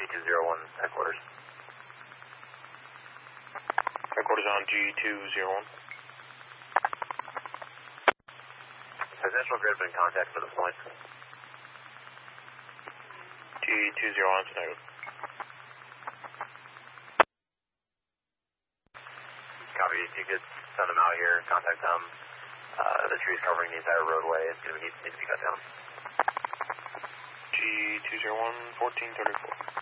G201 headquarters. Headquarters on G201. Has National Grid been in contact for this point? G201 tonight. Copy. If you could send them out here and contact them. The trees covering the entire roadway is going to need to be cut down. G201 1434.